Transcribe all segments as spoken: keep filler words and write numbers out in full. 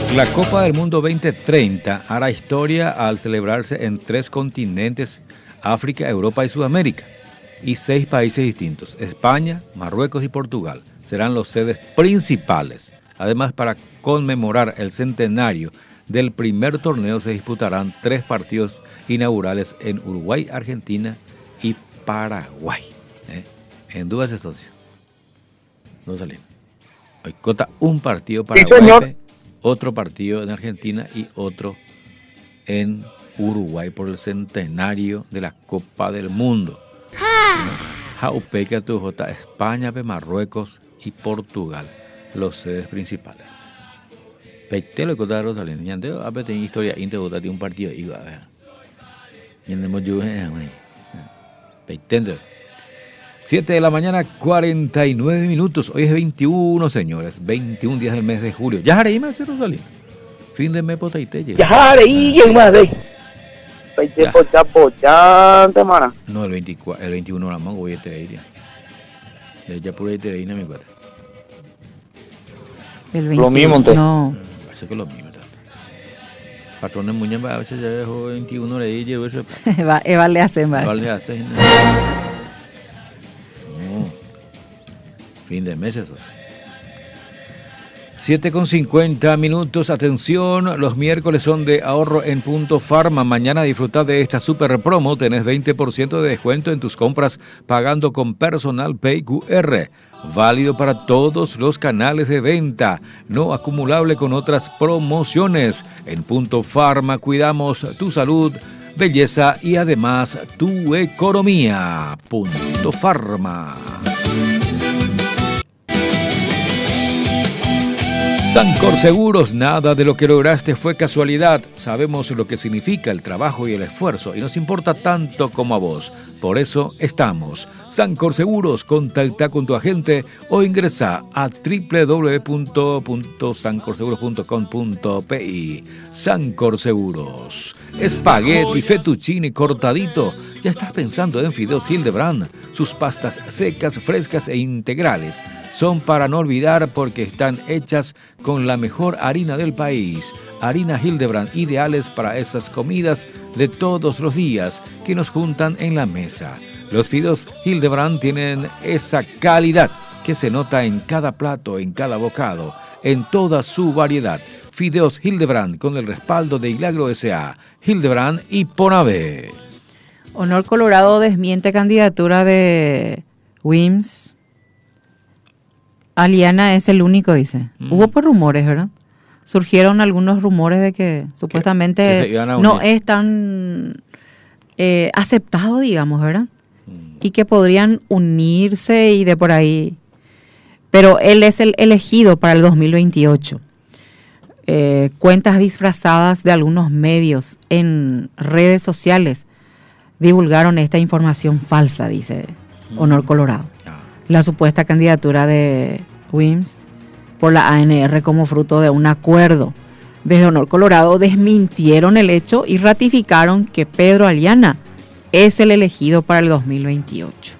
La Copa del Mundo veinte treinta hará historia al celebrarse en tres continentes, África, Europa y Sudamérica, y seis países distintos. España, Marruecos y Portugal serán los sedes principales. Además, para conmemorar el centenario del primer torneo se disputarán tres partidos inaugurales en Uruguay, Argentina y Paraguay. ¿Eh? En dudas, socio. No salimos. Hoy cota un partido Paraguay, otro partido en Argentina y otro en Uruguay por el centenario de la Copa del Mundo. Jaupeca, Tujota, España, Marruecos y Portugal, los sedes principales. Peitelo y Cota Rosalén, y antes a tener historia íntegra de un partido y va a ver. Y andemos yo, peitendo. siete de la mañana, cuarenta y nueve minutos. Hoy es veintiuno, señores. veintiún días del mes de julio. Ya haré más, Rosalía. Fin de mes potaitelle. Ya haré y más de. Peite pocha pocha, semana. No, el veinticuatro, el veintiuno la mango voy a te ir. De ella pura y te ir a mi padre. El veintiuno, lo mismo, te. No. Eso que lo mismo. Patrones muñeca a veces ya dejó veintiuno le dije eso. Eva, Eva le hace mal. Eva le hace. No. Fin de mes esos. siete con cincuenta minutos, atención, los miércoles son de ahorro en Punto Farma. Mañana disfruta de esta super promo, tenés veinte por ciento de descuento en tus compras pagando con Personal Pay Q R. Válido para todos los canales de venta, no acumulable con otras promociones. En Punto Farma cuidamos tu salud, belleza y además tu economía. Punto Farma. Sancor Seguros, nada de lo que lograste fue casualidad. Sabemos lo que significa el trabajo y el esfuerzo y nos importa tanto como a vos. Por eso estamos. Sancor Seguros, contacta con tu agente o ingresa a doble u doble u doble u punto sancor seguros punto com punto pi. Sancor Seguros. Espagueti, fettuccine cortadito. ¿Ya estás pensando en fideos Hildebrand? Sus pastas secas, frescas e integrales son para no olvidar porque están hechas con la mejor harina del país. Harina Hildebrand, ideales para esas comidas de todos los días que nos juntan en la mesa. Los fideos Hildebrand tienen esa calidad que se nota en cada plato, en cada bocado, en toda su variedad. Fideos Hildebrand con el respaldo de Hilagro S A, Hildebrand y Ponave. Honor Colorado desmiente candidatura de Wims. Aliana es el único, dice. Mm. Hubo por rumores, ¿verdad? Surgieron algunos rumores de que supuestamente que no es tan eh, aceptado, digamos, ¿verdad? Mm. Y que podrían unirse y de por ahí. Pero él es el elegido para el dos mil veintiocho. Eh, cuentas disfrazadas de algunos medios en redes sociales divulgaron esta información falsa, dice mm. Honor Colorado. Ah. La supuesta candidatura de Wims por la A N R como fruto de un acuerdo. Desde Honor Colorado desmintieron el hecho y ratificaron que Pedro Aliana es el elegido para el dos mil veintiocho.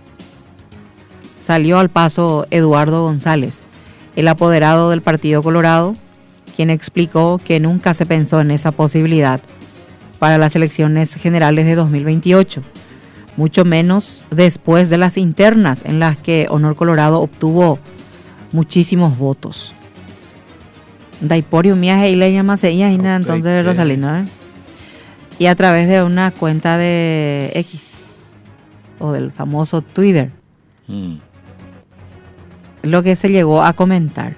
Salió al paso Eduardo González, el apoderado del Partido Colorado, quien explicó que nunca se pensó en esa posibilidad para las elecciones generales de dos mil veintiocho, mucho menos después de las internas en las que Honor Colorado obtuvo muchísimos votos. Daiporio Mía y le llama ella y nada, entonces Rosalina, ¿eh? Y a través de una cuenta de X o del famoso Twitter, mm. lo que se llegó a comentar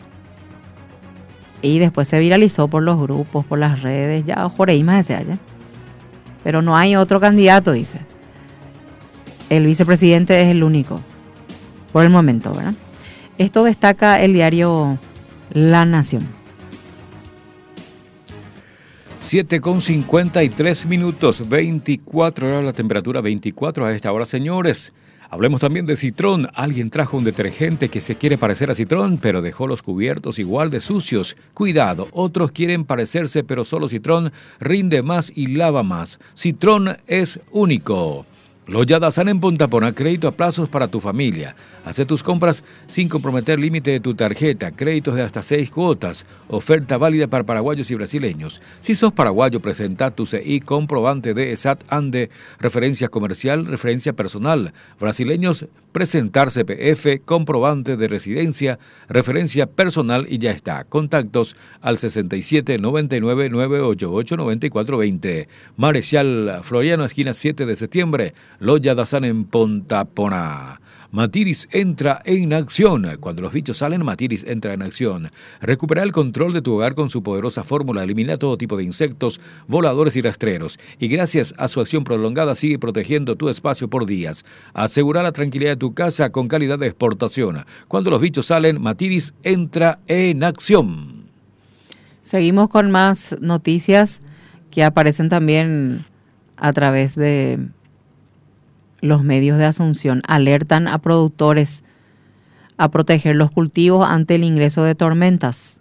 y después se viralizó por los grupos, por las redes, ya jorei más ese allá. Pero no hay otro candidato, dice. El vicepresidente es el único por el momento, ¿verdad? Esto destaca el diario La Nación. siete con cincuenta y tres minutos, veinticuatro horas la temperatura, veinticuatro a esta hora, señores. Hablemos también de Citrón. Alguien trajo un detergente que se quiere parecer a Citrón, pero dejó los cubiertos igual de sucios. Cuidado, otros quieren parecerse, pero solo Citrón rinde más y lava más. Citrón es único. Loya Dazan en Punta Pona, crédito a plazos para tu familia. Hace tus compras sin comprometer límite de tu tarjeta, créditos de hasta seis cuotas, oferta válida para paraguayos y brasileños. Si sos paraguayo, presenta tu C I, comprobante de ESAT ANDE, referencia comercial, referencia personal. Brasileños, presentar C P F, comprobante de residencia, referencia personal y ya está. Contactos al sesenta y siete, noventa y nueve, novecientos ochenta y ocho, noventa y cuatro veinte. Marechal Floriano, esquina siete de septiembre. Loya Dazan en Punta Pona. Matiris entra en acción. Cuando los bichos salen, Matiris entra en acción. Recupera el control de tu hogar con su poderosa fórmula. Elimina todo tipo de insectos, voladores y rastreros. Y gracias a su acción prolongada sigue protegiendo tu espacio por días. Asegura la tranquilidad de tu casa con calidad de exportación. Cuando los bichos salen, Matiris entra en acción. Seguimos con más noticias que aparecen también a través de los medios de Asunción. Alertan a productores a proteger los cultivos ante el ingreso de tormentas.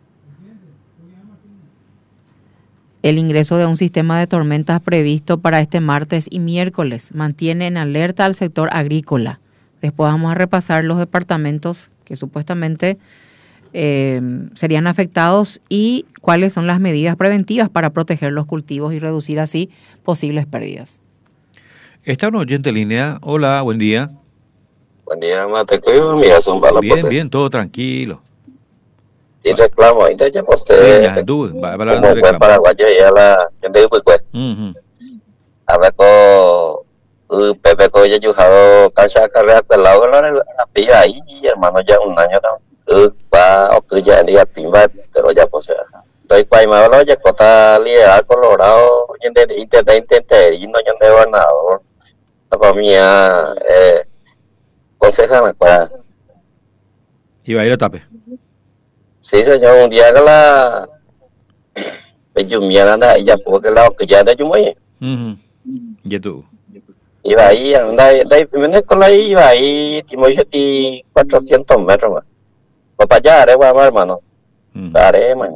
El ingreso de un sistema de tormentas previsto para este martes y miércoles mantiene en alerta al sector agrícola. Después vamos a repasar los departamentos que supuestamente eh, serían afectados y cuáles son las medidas preventivas para proteger los cultivos y reducir así posibles pérdidas. Está un oyente en línea. Hola, buen día. Buen día, Mateco. Mira, son balas. Bien, bien, todo tranquilo. Sin reclamo, ahí te llamo usted. Sí, ya, tú, va a hablar como de buen reclamo. paraguayo, ya la gente pues pues. A ver, con Pepe Coya, yo he cancha carrera con la hora la pilla ahí, y hermano, ya un año no. Va, o que ya día timba, pero ya pues. Estoy para irme a hablar, ya cota liderar colorado, intenté, intenté, y no yo de gobernador. Para mí, eh, consejame para. Iba a ir a tape. Sí, señor, un día que la. Yo me anda, ella porque la que ya de yo muy. Ya tú. Iba ahí, anda, de primero con la iba ahí, timo yo ti cuatrocientos metros más. Para allá, haré guapa, hermano. Haré, man.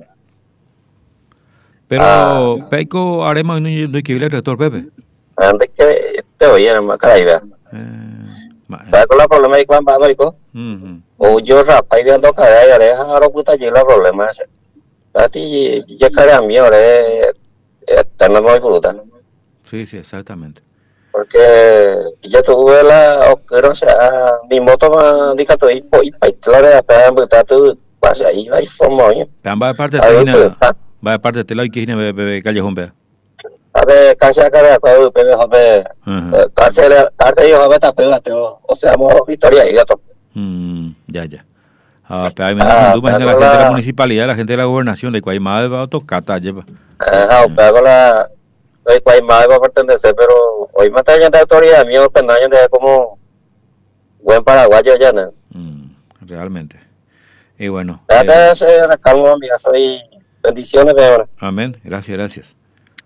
Pero, ah, Peco, haremos no hay que ir al rector Pepe. Antes que te oye, hermano, cada día. ¿Sabes con la problema de cuán va, Peco? O yo rapa y viendo cada día, haré, ahora puta yo la problema. A ti, ya cara mío, haré, tener muy fruta. Sí, sí, exactamente. Porque yo tuve la, o sea, mi moto me dijo todo, y para claro, para empezar tú, vas ahí, ahí formo, ¿eh? Va de parte de Tina. Va de parte de la que viene bebé callejón vea. A ver, cancha carrera cuando bebé joven. Cárcel cárcel yo joven tapeo, o sea, mo Victoria y gato. Mm, ya ya. Ah, pero ahí me da tú imagina la gente de la municipalidad, la gente de la gobernación de Cuaymá va a tocar ta lleva. Ajá, pero la de Cuaymá va a pertenecer, pero hoy me está yendo de autoridad mío penaño de como buen paraguayo ya, ¿no? Realmente. Y bueno. Gracias, eh, calmo, amiga, soy bendiciones, peor. Amén, gracias, gracias.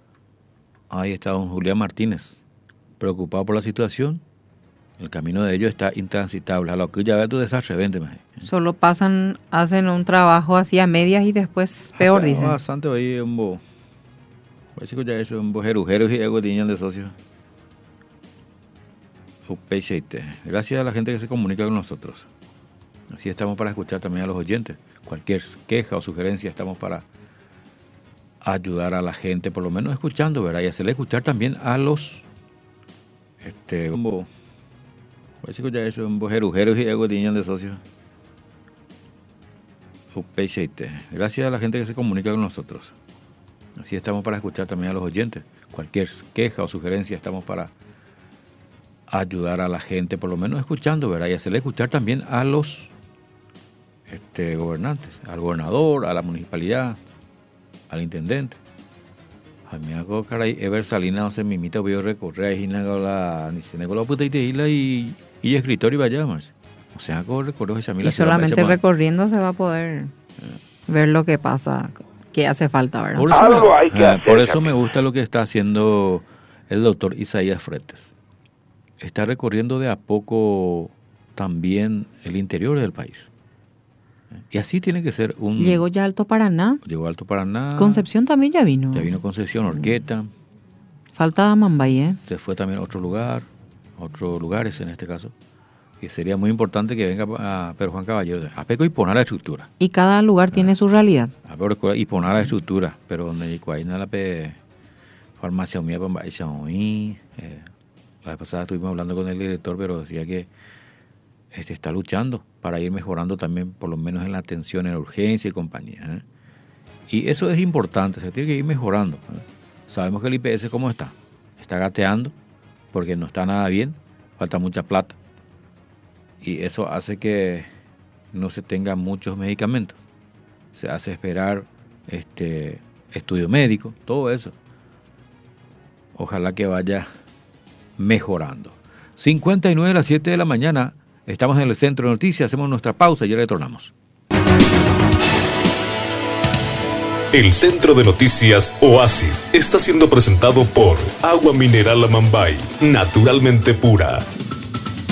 Ahí está don Julián Martínez, preocupado por la situación. El camino de ellos está intransitable. A lo que ya ve tu desastre, vente, más. Solo pasan, hacen un trabajo así a medias y después peor, dicen. No, bastante ahí un bo. Pues chicos, ya eso un bo jerujero y algo tienen de socios. Gracias a la gente que se comunica con nosotros. Así estamos para escuchar también a los oyentes. Cualquier queja o sugerencia estamos para ayudar a la gente, por lo menos escuchando, ¿verdad? Y hacerle escuchar también a los este como pues chicos ya eso un bojerujeros y algo tienen de socios. Gracias a la gente que se comunica con nosotros. Así estamos para escuchar también a los oyentes. Cualquier queja o sugerencia estamos para ayudar a la gente, por lo menos escuchando, ¿verdad? Y hacerle escuchar también a los este gobernantes, al gobernador, a la municipalidad, al intendente. A mí hago caray, Ever Salinas no se me imita, voy a recorrer ahí la ni se negó la puta y y escritorio y vaya más. O sea, hago recorrer esa y solamente recorriendo se va a poder eh. ver lo que pasa, que hace falta, ¿verdad? Por eso, me, hay que eh, hacer, por eso me gusta lo que está haciendo el doctor Isaías Fretes. Está recorriendo de a poco también el interior del país. Y así tiene que ser un... Llegó ya Alto Paraná. Llegó Alto Paraná. Concepción también ya vino. Ya vino Concepción, Orqueta. Falta Mambay, ¿eh? Se fue también a otro lugar. otros lugares en este caso. Y sería muy importante que venga a Pedro Juan Caballero, a Peco y poner la estructura. Y cada lugar ah, tiene su realidad. A Peco y poner la estructura, pero donde hay nada pe farmacia mía para hoy. La vez pasada estuvimos hablando con el director, pero decía que este está luchando para ir mejorando también, por lo menos en la atención, en la urgencia y compañía. ¿eh? Y eso es importante, se tiene que ir mejorando. ¿eh? Sabemos que el I P S cómo está, está gateando, porque no está nada bien, falta mucha plata. Y eso hace que no se tengan muchos medicamentos. Se hace esperar este estudio médico, todo eso. Ojalá que vaya mejorando. cincuenta y nueve a las siete de la mañana, estamos en el Centro de Noticias, hacemos nuestra pausa y ya retornamos. El Centro de Noticias Oasis está siendo presentado por Agua Mineral Amambay, naturalmente pura.